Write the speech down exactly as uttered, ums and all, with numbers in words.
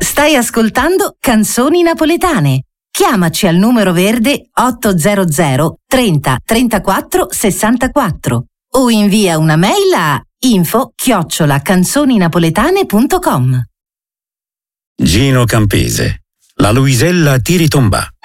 Stai ascoltando Canzoni Napoletane. Chiamaci al numero verde ottocento trenta trentaquattro sessantaquattro o invia una mail a info chiocciola canzoninapoletane punto com. Gino Campese, la Luisella Tiritomba.